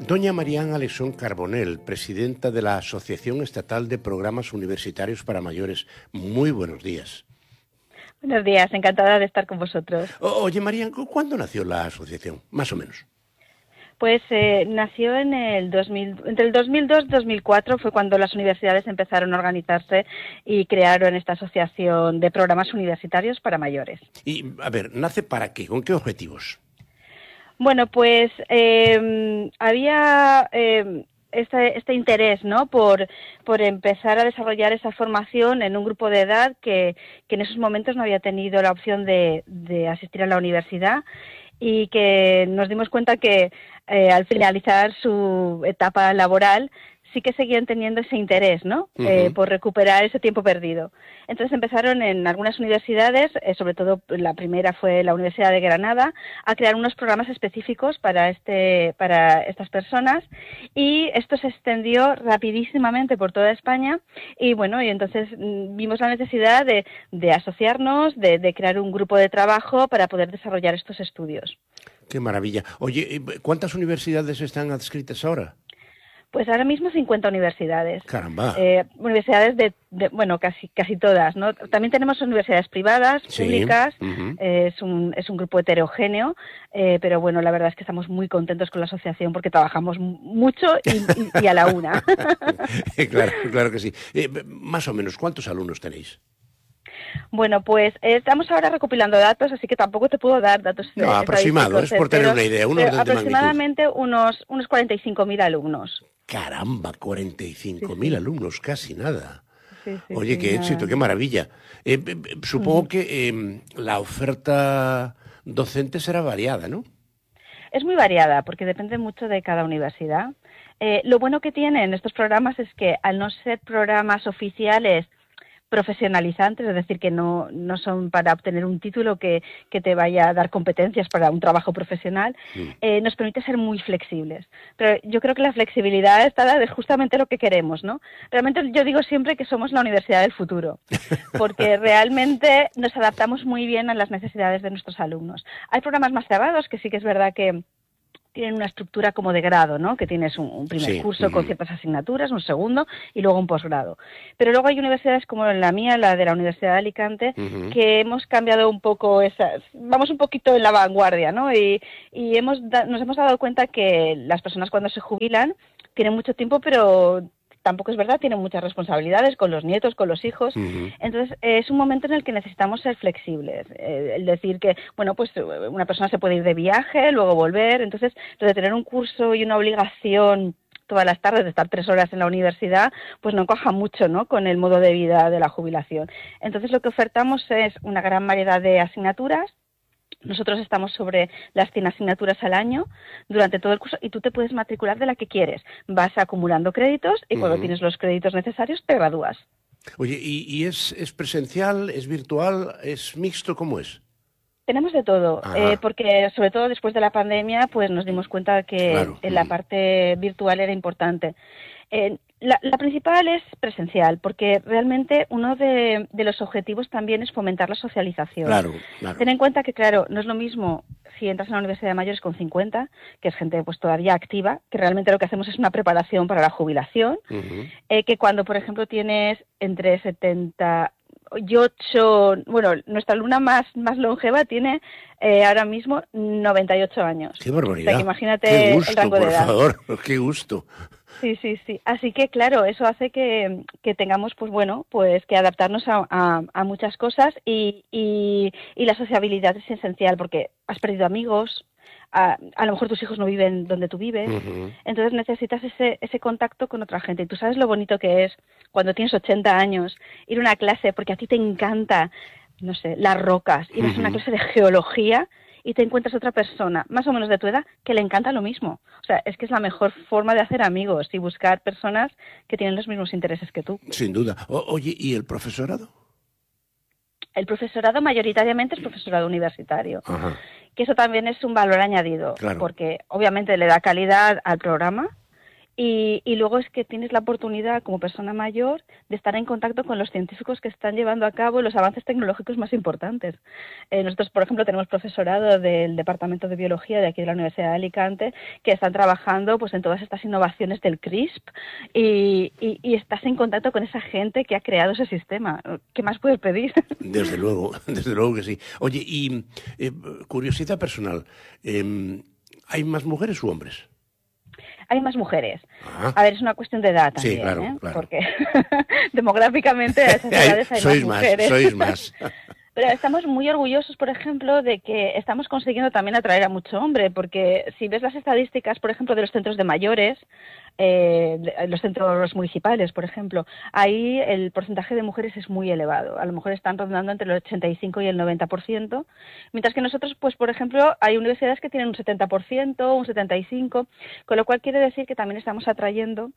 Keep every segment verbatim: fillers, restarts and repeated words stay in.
Doña Marián Alexón Carbonell, presidenta de la Asociación Estatal de Programas Universitarios para Mayores. Muy buenos días. Buenos días, encantada de estar con vosotros. O Oye, Marián, ¿cuándo nació la asociación? Más o menos. Pues eh, nació en el dos mil, entre el dos mil dos y dos mil cuatro fue cuando las universidades empezaron a organizarse y crearon esta asociación de programas universitarios para mayores. Y, a ver, ¿nace para qué? ¿Con qué objetivos? Bueno, pues eh, había eh, este, este interés, ¿no?, por, por empezar a desarrollar esa formación en un grupo de edad que, que en esos momentos no había tenido la opción de, de asistir a la universidad, y que nos dimos cuenta que eh, al finalizar su etapa laboral sí que seguían teniendo ese interés, ¿no?, uh-huh. eh, por recuperar ese tiempo perdido. Entonces empezaron en algunas universidades, eh, sobre todo la primera fue la Universidad de Granada, a crear unos programas específicos para este para estas personas, y esto se extendió rapidísimamente por toda España, y bueno, y entonces vimos la necesidad de, de asociarnos, de, de crear un grupo de trabajo para poder desarrollar estos estudios. ¡Qué maravilla! Oye, ¿cuántas universidades están adscritas ahora? Pues ahora mismo cincuenta universidades. ¡Caramba! Eh, universidades de, de, bueno, casi casi todas, ¿no? También tenemos universidades privadas, sí, públicas, uh-huh. eh, es, un, es un grupo heterogéneo, eh, pero bueno, la verdad es que estamos muy contentos con la asociación porque trabajamos mucho y, y, y a la una. Claro, claro que sí. Eh, más o menos, ¿cuántos alumnos tenéis? Bueno, pues eh, estamos ahora recopilando datos, así que tampoco te puedo dar datos no, aproximado, es por tener pero, una idea, un orden de aproximadamente unos, unos cuarenta y cinco mil alumnos. ¡Caramba! cuarenta y cinco mil sí, sí. alumnos, casi nada. Sí, sí, Oye, sí, qué nada. éxito, qué maravilla. Eh, eh, supongo uh-huh. que eh, la oferta docente será variada, ¿no? Es muy variada, porque depende mucho de cada universidad. Eh, lo bueno que tienen estos programas es que, al no ser programas oficiales profesionalizantes, es decir, que no, no son para obtener un título que, que te vaya a dar competencias para un trabajo profesional, mm. eh, nos permite ser muy flexibles. Pero yo creo que la flexibilidad está de justamente lo que queremos, ¿no? Realmente yo digo siempre que somos la universidad del futuro, porque realmente nos adaptamos muy bien a las necesidades de nuestros alumnos. Hay programas más cerrados que sí que es verdad que tienen una estructura como de grado, ¿no?, que tienes un, un primer sí. curso uh-huh. con ciertas asignaturas, un segundo y luego un posgrado. Pero luego hay universidades como la mía, la de la Universidad de Alicante, uh-huh. que hemos cambiado un poco esas, vamos un poquito en la vanguardia, ¿no?, y, y hemos da, nos hemos dado cuenta que las personas cuando se jubilan tienen mucho tiempo, pero tampoco es verdad, tienen muchas responsabilidades con los nietos, con los hijos. Uh-huh. Entonces, eh, es un momento en el que necesitamos ser flexibles. Eh, el decir que, bueno, pues una persona se puede ir de viaje, luego volver. Entonces, lo de tener un curso y una obligación todas las tardes de estar tres horas en la universidad, pues no encaja mucho, ¿no?, con el modo de vida de la jubilación. Entonces, lo que ofertamos es una gran variedad de asignaturas. Nosotros estamos sobre las cien asignaturas al año durante todo el curso, y tú te puedes matricular de la que quieres. Vas acumulando créditos y cuando uh-huh. tienes los créditos necesarios te gradúas. Oye, ¿y, y es, es presencial, es virtual, es mixto? ¿Cómo es? Tenemos de todo, eh, porque sobre todo después de la pandemia pues nos dimos cuenta que claro. en la parte virtual era importante. Eh, la, la principal es presencial, porque realmente uno de, de los objetivos también es fomentar la socialización. Claro, claro. Ten en cuenta que, claro, no es lo mismo si entras en la Universidad de Mayores con cincuenta, que es gente pues todavía activa, que realmente lo que hacemos es una preparación para la jubilación, uh-huh. eh, que cuando, por ejemplo, tienes entre setenta y ocho, bueno, nuestra alumna más, más longeva tiene eh, ahora mismo noventa y ocho años. ¡Qué barbaridad! O sea, que imagínate qué gusto, el rango de edad. Por favor, qué gusto. Sí, sí, sí. Así que, claro, eso hace que, que tengamos, pues bueno, pues que adaptarnos a, a, a muchas cosas, y, y, y la sociabilidad es esencial, porque has perdido amigos, a, a lo mejor tus hijos no viven donde tú vives, uh-huh. entonces necesitas ese, ese contacto con otra gente. Y tú sabes lo bonito que es cuando tienes ochenta años ir a una clase porque a ti te encanta, no sé, las rocas, y vas uh-huh. a una clase de geología y te encuentras otra persona, más o menos de tu edad, que le encanta lo mismo. O sea, es que es la mejor forma de hacer amigos y buscar personas que tienen los mismos intereses que tú. Sin duda. O, oye, ¿y el profesorado? El profesorado mayoritariamente es profesorado universitario, Ajá. que eso también es un valor añadido, claro. porque obviamente le da calidad al programa Y, y luego es que tienes la oportunidad como persona mayor de estar en contacto con los científicos que están llevando a cabo los avances tecnológicos más importantes. Eh, nosotros, por ejemplo, tenemos profesorado del Departamento de Biología de aquí de la Universidad de Alicante que están trabajando pues en todas estas innovaciones del CRISP y, y, y estás en contacto con esa gente que ha creado ese sistema. ¿Qué más puedes pedir? Desde luego, desde luego que sí. Oye, y eh, curiosidad personal, eh, ¿hay más mujeres u hombres? Hay más mujeres. Ajá. A ver, es una cuestión de edad también, sí, claro, ¿eh? Claro. Porque demográficamente a esas edades hay sois más mujeres. Más, sois más. Pero estamos muy orgullosos, por ejemplo, de que estamos consiguiendo también atraer a mucho hombre, porque si ves las estadísticas, por ejemplo, de los centros de mayores, eh, los centros municipales, por ejemplo, ahí el porcentaje de mujeres es muy elevado. A lo mejor están rondando entre el ochenta y cinco y el noventa por ciento, mientras que nosotros, pues, por ejemplo, hay universidades que tienen un setenta por ciento, un setenta y cinco por ciento, con lo cual quiere decir que también estamos atrayendo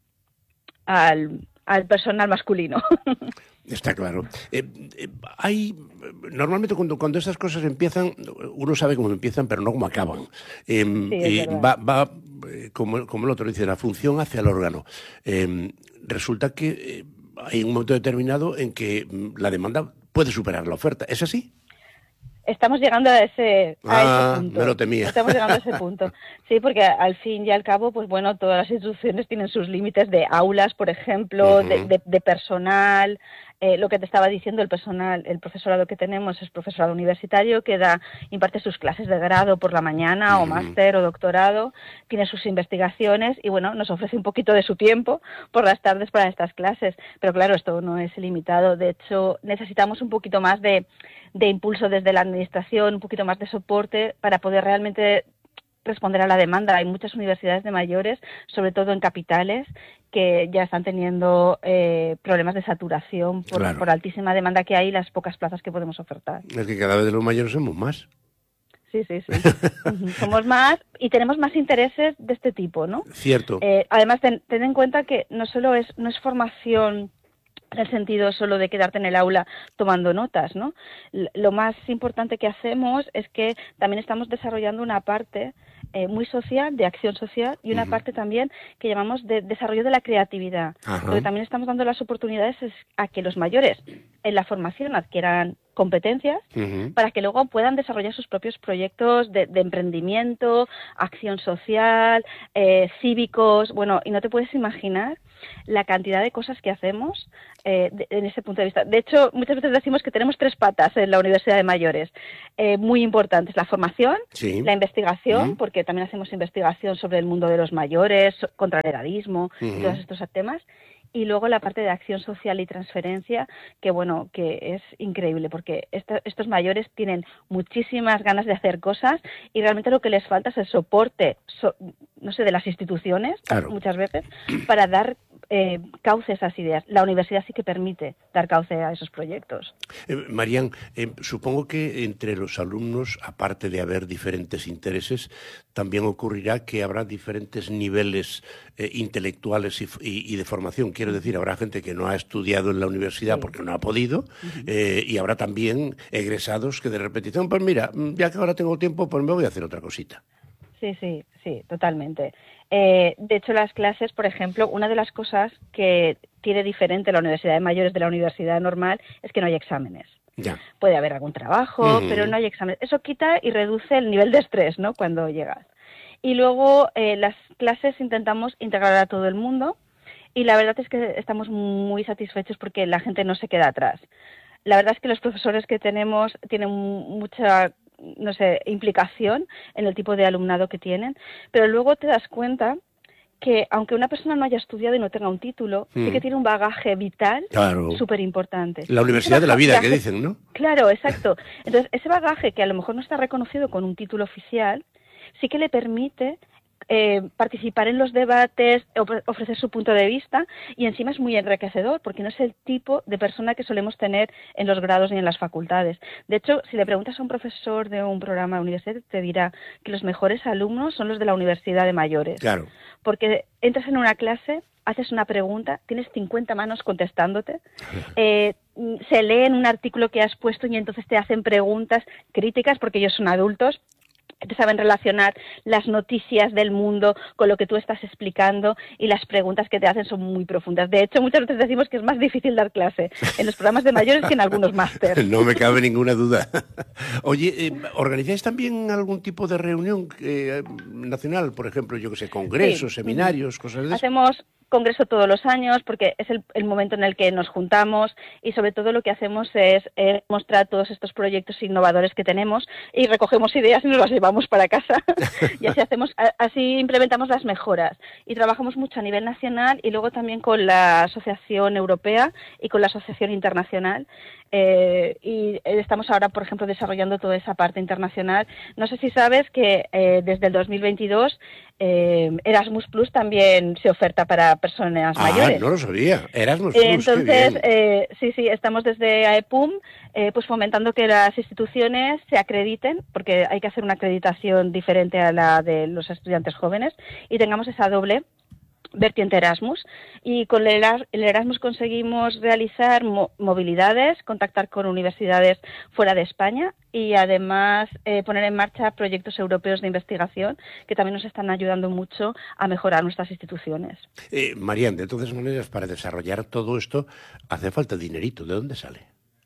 al, al personal masculino. Está claro. Eh, eh, hay normalmente cuando cuando estas cosas empiezan, uno sabe cómo empiezan, pero no cómo acaban. Eh, Sí, eh, va, va como, como el otro dice, la función hacia el órgano. Eh, resulta que eh, hay un momento determinado en que la demanda puede superar la oferta. ¿Es así? Estamos llegando a ese, a ah, ese punto. Me lo temía. Estamos llegando a ese punto. Sí, porque al fin y al cabo, pues bueno, todas las instituciones tienen sus límites de aulas, por ejemplo, uh-huh. de, de, de personal. Eh, lo que te estaba diciendo, el personal, el profesorado que tenemos es profesorado universitario que da, imparte sus clases de grado por la mañana uh-huh. o máster o doctorado, tiene sus investigaciones y bueno, nos ofrece un poquito de su tiempo por las tardes para estas clases. Pero claro, esto no es ilimitado. De hecho, necesitamos un poquito más de, de impulso desde la administración, un poquito más de soporte para poder realmente responder a la demanda. Hay muchas universidades de mayores, sobre todo en capitales, que ya están teniendo eh, problemas de saturación por, claro. por altísima demanda que hay y las pocas plazas que podemos ofertar. Es que cada vez de los mayores somos más. Sí, sí, sí. uh-huh. Somos más y tenemos más intereses de este tipo, ¿no? Cierto. Eh, además, ten, ten en cuenta que no solo es, no es formación en el sentido solo de quedarte en el aula tomando notas, ¿no? Lo más importante que hacemos es que también estamos desarrollando una parte eh, muy social, de acción social, y una uh-huh. parte también que llamamos de desarrollo de la creatividad. Uh-huh. Porque también estamos dando las oportunidades a que los mayores en la formación adquieran competencias uh-huh. para que luego puedan desarrollar sus propios proyectos de, de emprendimiento, acción social, eh, cívicos, bueno, y no te puedes imaginar la cantidad de cosas que hacemos eh, de, en ese punto de vista. De hecho, muchas veces decimos que tenemos tres patas en la Universidad de Mayores, eh, muy importantes: la formación, sí. la investigación, uh-huh. porque también hacemos investigación sobre el mundo de los mayores, contra el edadismo, uh-huh. y todos estos temas. Y luego la parte de acción social y transferencia, que bueno, que es increíble, porque esto, estos mayores tienen muchísimas ganas de hacer cosas y realmente lo que les falta es el soporte, so, no sé, de las instituciones, claro. muchas veces, para dar eh, cauce a esas ideas. La universidad sí que permite dar cauce a esos proyectos. Eh, Marian, eh, supongo que entre los alumnos, aparte de haber diferentes intereses, también ocurrirá que habrá diferentes niveles eh, intelectuales y, y, y de formación. Quiero decir, habrá gente que no ha estudiado en la universidad sí. porque no ha podido, uh-huh. eh, y habrá también egresados que de repetición, pues mira, ya que ahora tengo tiempo, pues me voy a hacer otra cosita. Sí, sí, sí, totalmente. Eh, de hecho, las clases, por ejemplo, una de las cosas que tiene diferente la Universidad de Mayores de la universidad normal es que no hay exámenes. Ya. Puede haber algún trabajo, uh-huh. pero no hay exámenes. Eso quita y reduce el nivel de estrés, ¿no?, cuando llegas. Y luego eh, las clases intentamos integrar a todo el mundo y la verdad es que estamos muy satisfechos porque la gente no se queda atrás. La verdad es que los profesores que tenemos tienen mucha, no sé, implicación en el tipo de alumnado que tienen, pero luego te das cuenta que aunque una persona no haya estudiado y no tenga un título, mm. sí que tiene un bagaje vital claro. súper importante. La universidad de la vida, que dicen, ¿no? Claro, exacto. Entonces, ese bagaje que a lo mejor no está reconocido con un título oficial, sí que le permite eh, participar en los debates, ofrecer su punto de vista, y encima es muy enriquecedor porque no es el tipo de persona que solemos tener en los grados ni en las facultades. De hecho, si le preguntas a un profesor de un programa universitario, te dirá que los mejores alumnos son los de la Universidad de Mayores. Claro. Porque entras en una clase, haces una pregunta, tienes cincuenta manos contestándote, eh, se leen un artículo que has puesto y entonces te hacen preguntas críticas porque ellos son adultos. te saben relacionar las noticias del mundo con lo que tú estás explicando y las preguntas que te hacen son muy profundas. De hecho, muchas veces decimos que es más difícil dar clase en los programas de mayores que en algunos másteres. No me cabe ninguna duda. Oye, eh, ¿organizáis también algún tipo de reunión eh, nacional? Por ejemplo, yo que sé, congresos, sí. seminarios, cosas de eso. Hacemos congreso todos los años porque es el, el momento en el que nos juntamos y sobre todo lo que hacemos es eh, mostrar todos estos proyectos innovadores que tenemos y recogemos ideas y nos las llevamos para casa y así hacemos, así implementamos las mejoras y trabajamos mucho a nivel nacional y luego también con la Asociación Europea y con la Asociación Internacional eh, y estamos ahora, por ejemplo, desarrollando toda esa parte internacional. No sé si sabes que eh, desde el dos mil veintidós eh, Erasmus Plus también se oferta para personas ah, mayores. No lo sabía. Erasmus Plus, Entonces, eh, sí, sí, estamos desde AEPUM eh, pues fomentando que las instituciones se acrediten, porque hay que hacer una acreditación diferente a la de los estudiantes jóvenes, y tengamos esa doble vertiente Erasmus. Y con el Erasmus conseguimos realizar mo movilidades, contactar con universidades fuera de España y además eh, poner en marcha proyectos europeos de investigación que también nos están ayudando mucho a mejorar nuestras instituciones. Eh, Marian, de todas maneras, para desarrollar todo esto hace falta dinerito. ¿De dónde sale?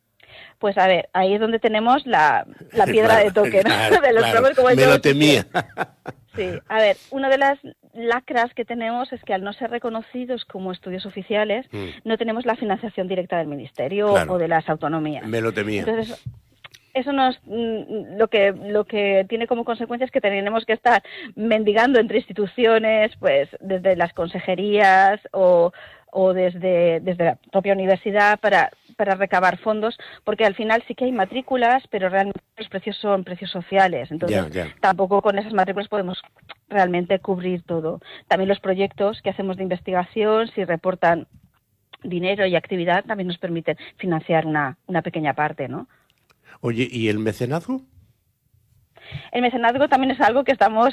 Pues a ver, ahí es donde tenemos la, la piedra claro, de toque, ¿no? Claro, de los claro. programas como el Me lo temía. Sí, a ver, una de las lacras que tenemos es que al no ser reconocidos como estudios oficiales, mm. no tenemos la financiación directa del Ministerio claro. o de las autonomías. Me lo temía. Entonces, eso nos lo que lo que tiene como consecuencia es que tenemos que estar mendigando entre instituciones, pues desde las consejerías o, o desde, desde la propia universidad para, para recabar fondos, porque al final sí que hay matrículas, pero realmente los precios son precios sociales, entonces ya, ya. tampoco con esas matrículas podemos realmente cubrir todo. También los proyectos que hacemos de investigación, si reportan dinero y actividad, también nos permiten financiar una, una pequeña parte, ¿no? Oye, ¿y el mecenazgo? El mecenazgo también es algo que estamos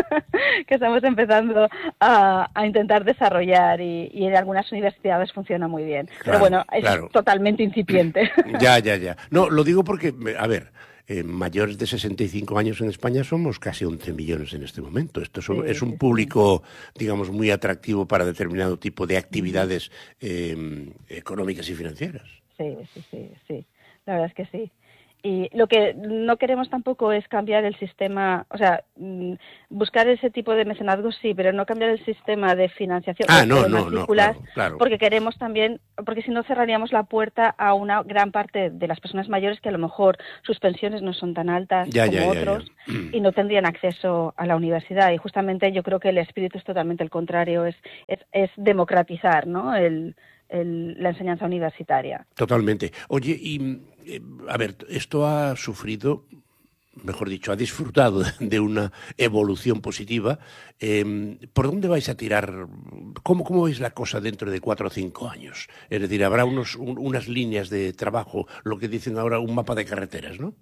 que estamos empezando a, a intentar desarrollar y, y en algunas universidades funciona muy bien. Claro, pero bueno, es claro. totalmente incipiente. Ya, ya, ya. No, lo digo porque, a ver, eh, mayores de sesenta y cinco años en España somos casi once millones en este momento. Esto es un, sí, es un sí, público, sí. digamos, muy atractivo para determinado tipo de actividades eh, económicas y financieras. Sí, sí, sí, sí. La verdad es que sí. Y lo que no queremos tampoco es cambiar el sistema, o sea, buscar ese tipo de mecenazgo sí, pero no cambiar el sistema de financiación ah, de no, matrículas, no, no, claro, claro. porque queremos también, porque si no cerraríamos la puerta a una gran parte de las personas mayores que a lo mejor sus pensiones no son tan altas ya, como ya, otros ya, ya. y no tendrían acceso a la universidad. Y justamente yo creo que el espíritu es totalmente el contrario, es, es, es democratizar, ¿no? el, el, la enseñanza universitaria. Totalmente. Oye, y eh, a ver, esto ha sufrido, mejor dicho, ha disfrutado de una evolución positiva. Eh, ¿Por dónde vais a tirar? ¿Cómo, ¿Cómo veis la cosa dentro de cuatro o cinco años? Es decir, habrá unos, un, unas líneas de trabajo, lo que dicen ahora un mapa de carreteras, ¿no?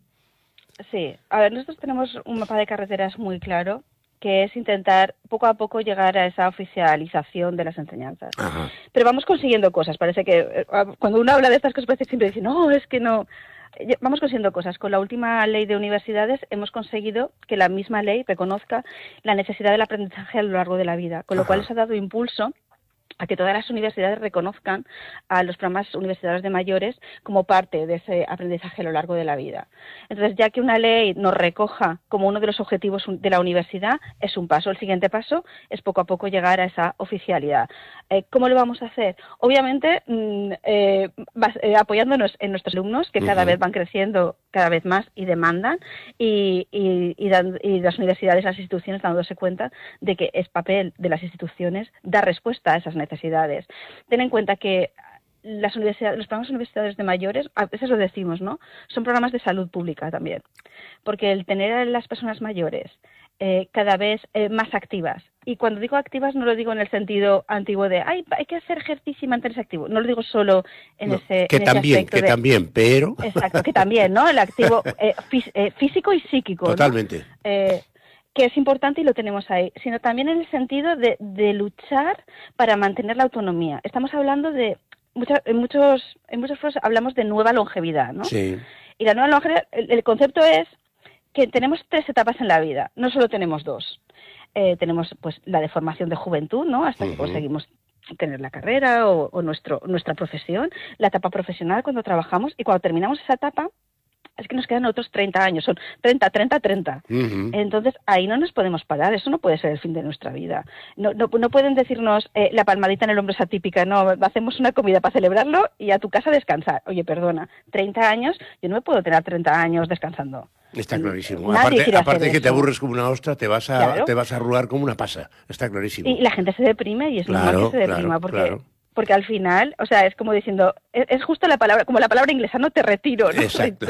Sí, a ver, nosotros tenemos un mapa de carreteras muy claro, que es intentar poco a poco llegar a esa oficialización de las enseñanzas. Ajá. Pero vamos consiguiendo cosas. Parece que eh, cuando uno habla de estas cosas parece que siempre dice, no, es que no. Vamos consiguiendo cosas. Con la última ley de universidades hemos conseguido que la misma ley reconozca la necesidad del aprendizaje a lo largo de la vida, con lo Ajá. cual eso ha dado impulso a que todas las universidades reconozcan a los programas universitarios de mayores como parte de ese aprendizaje a lo largo de la vida. Entonces, ya que una ley nos recoja como uno de los objetivos de la universidad, es un paso. El siguiente paso es poco a poco llegar a esa oficialidad. Eh, ¿Cómo lo vamos a hacer? Obviamente, mmm, eh, eh, apoyándonos en nuestros alumnos, que cada uh-huh. vez van creciendo cada vez más y demandan, y, y, y, dan, y las universidades, las instituciones dándose cuenta de que es papel de las instituciones dar respuesta a esas necesidades. Ten en cuenta que las universidades, los programas universitarios de mayores, a veces lo decimos, ¿no? Son programas de salud pública también, porque el tener a las personas mayores eh, cada vez eh, más activas, y cuando digo activas no lo digo en el sentido antiguo de ay, hay que hacer ejercicio y mantenerse activo, no lo digo solo en no, ese que en también, ese aspecto que de, también, pero exacto, que también, ¿no? El activo eh, fí, eh, físico y psíquico, totalmente. ¿no? Eh, que es importante y lo tenemos ahí, sino también en el sentido de, de luchar para mantener la autonomía. Estamos hablando de, muchas, en muchos en muchos foros hablamos de nueva longevidad, ¿no? Sí. Y la nueva longevidad, el, el concepto es que tenemos tres etapas en la vida, no solo tenemos dos. Eh, tenemos pues la de formación de juventud, ¿no? Hasta uh-huh. que conseguimos tener la carrera o, o nuestro, nuestra profesión, la etapa profesional cuando trabajamos, y cuando terminamos esa etapa es que nos quedan otros treinta años, son treinta, treinta, treinta. Uh-huh. Entonces, ahí no nos podemos parar, eso no puede ser el fin de nuestra vida. No, no, no pueden decirnos eh, la palmadita en el hombro es atípica, no, hacemos una comida para celebrarlo y a tu casa a descansar. Oye, perdona, treinta años, yo no me puedo tener treinta años descansando. Está clarísimo. Nadie aparte aparte que eso. Te aburres como una ostra, te vas a claro. te vas a arrugar como una pasa. Está clarísimo. Y la gente se deprime y es claro, normal que se deprima claro, porque... Claro. Porque al final, o sea, es como diciendo, es, es justo la palabra, como la palabra inglesa, no te retiro, ¿no? Exacto.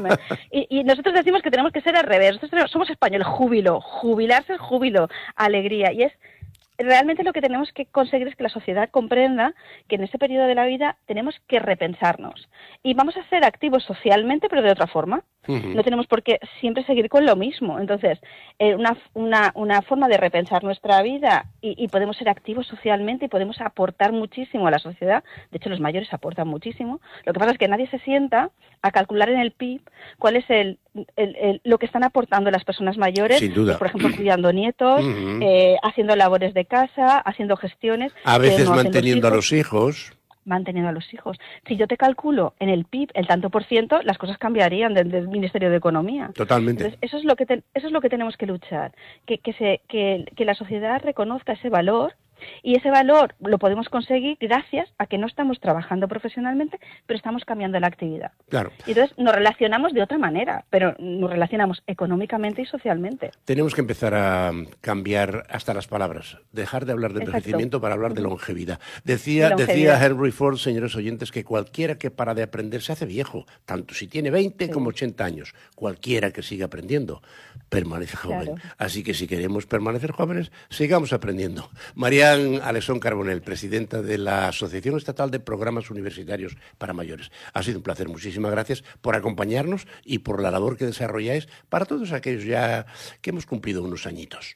y, y nosotros decimos que tenemos que ser al revés. Nosotros tenemos, somos españoles, júbilo, jubilarse es júbilo, alegría. Y es realmente lo que tenemos que conseguir es que la sociedad comprenda que en ese periodo de la vida tenemos que repensarnos. Y vamos a ser activos socialmente, pero de otra forma. Uh-huh. No tenemos por qué siempre seguir con lo mismo. Entonces, eh, una, una, una forma de repensar nuestra vida y, y podemos ser activos socialmente y podemos aportar muchísimo a la sociedad. De hecho, los mayores aportan muchísimo. Lo que pasa es que nadie se sienta a calcular en el P I B cuál es el, el, el, lo que están aportando las personas mayores. Sin duda. Por ejemplo, cuidando nietos, uh-huh. eh, haciendo labores de casa, haciendo gestiones. A veces no manteniendo los a los hijos. Manteniendo a los hijos. Si yo te calculo en el P I B el tanto por ciento, las cosas cambiarían desde el Ministerio de Economía. Totalmente. Entonces, eso es lo que te, eso es lo que tenemos que luchar, que que se que, que la sociedad reconozca ese valor. Y ese valor lo podemos conseguir gracias a que no estamos trabajando profesionalmente, pero estamos cambiando la actividad. Claro. Y entonces nos relacionamos de otra manera, pero nos relacionamos económicamente y socialmente. Tenemos que empezar a cambiar hasta las palabras, dejar de hablar de envejecimiento para hablar de longevidad. Decía, de longevidad. Decía Henry Ford, señores oyentes, que cualquiera que para de aprender se hace viejo, tanto si tiene veinte sí. como ochenta años. Cualquiera que siga aprendiendo permanece joven. Claro. Así que si queremos permanecer jóvenes, sigamos aprendiendo. María Alexón Carbonell, presidenta de la Asociación Estatal de Programas Universitarios para Mayores. Ha sido un placer, muchísimas gracias por acompañarnos y por la labor que desarrolláis para todos aquellos ya que hemos cumplido unos añitos.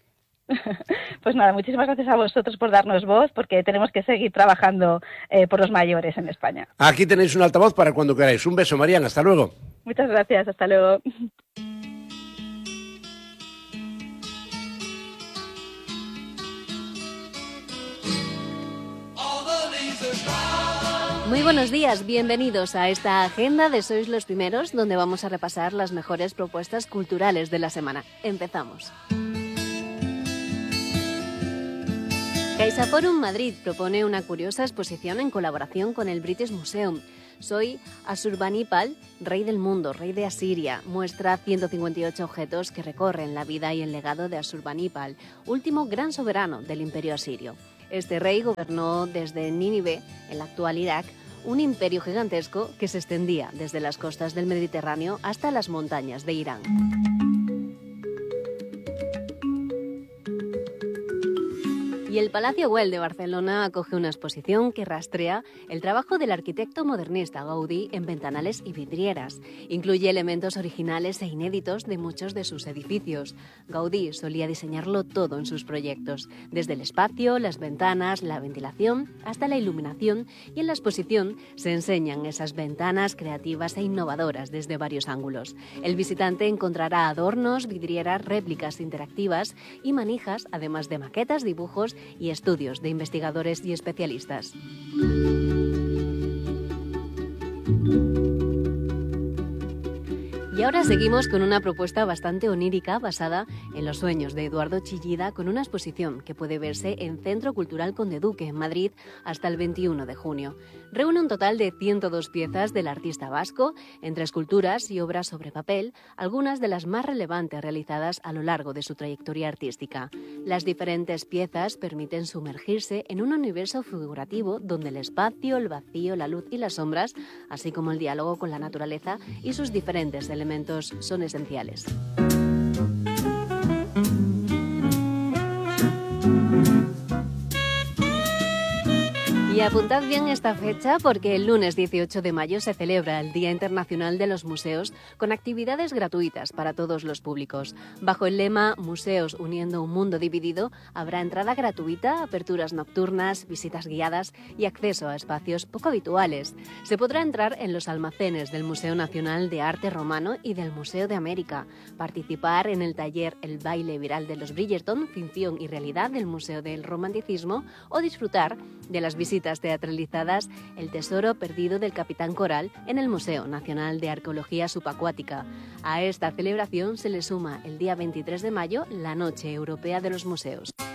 Pues nada, muchísimas gracias a vosotros por darnos voz, porque tenemos que seguir trabajando eh, por los mayores en España. Aquí tenéis un altavoz para cuando queráis. Un beso, Marian, hasta luego. Muchas gracias, hasta luego. Muy buenos días, bienvenidos a esta agenda de Sois los Primeros, donde vamos a repasar las mejores propuestas culturales de la semana. Empezamos. CaixaForum Madrid propone una curiosa exposición en colaboración con el British Museum. Soy Asurbanipal, rey del mundo, rey de Asiria. Muestra ciento cincuenta y ocho objetos que recorren la vida y el legado de Asurbanipal, último gran soberano del imperio asirio. Este rey gobernó desde Nínive, en la actual Irak, un imperio gigantesco que se extendía desde las costas del Mediterráneo hasta las montañas de Irán. Y el Palacio Güell de Barcelona acoge una exposición que rastrea el trabajo del arquitecto modernista Gaudí en ventanales y vidrieras. Incluye elementos originales e inéditos de muchos de sus edificios. Gaudí solía diseñarlo todo en sus proyectos, desde el espacio, las ventanas, la ventilación, hasta la iluminación, y en la exposición se enseñan esas ventanas creativas e innovadoras desde varios ángulos. El visitante encontrará adornos, vidrieras, réplicas interactivas y manijas, además de maquetas, dibujos y estudios de investigadores y especialistas. Y ahora seguimos con una propuesta bastante onírica basada en los sueños de Eduardo Chillida, con una exposición que puede verse en Centro Cultural Conde Duque, en Madrid, hasta el veintiuno de junio. Reúne un total de ciento dos piezas del artista vasco, entre esculturas y obras sobre papel, algunas de las más relevantes realizadas a lo largo de su trayectoria artística. Las diferentes piezas permiten sumergirse en un universo figurativo donde el espacio, el vacío, la luz y las sombras, así como el diálogo con la naturaleza y sus diferentes elementos, son esenciales. Y apuntad bien esta fecha porque el lunes dieciocho de mayo se celebra el Día Internacional de los Museos con actividades gratuitas para todos los públicos. Bajo el lema Museos uniendo un mundo dividido, habrá entrada gratuita, aperturas nocturnas, visitas guiadas y acceso a espacios poco habituales. Se podrá entrar en los almacenes del Museo Nacional de Arte Romano y del Museo de América, participar en el taller El baile viral de los Bridgerton, ficción y realidad del Museo del Romanticismo o disfrutar de las visitas teatralizadas El tesoro perdido del Capitán Coral en el Museo Nacional de Arqueología Subacuática. A esta celebración se le suma el día veintitrés de mayo la Noche Europea de los Museos.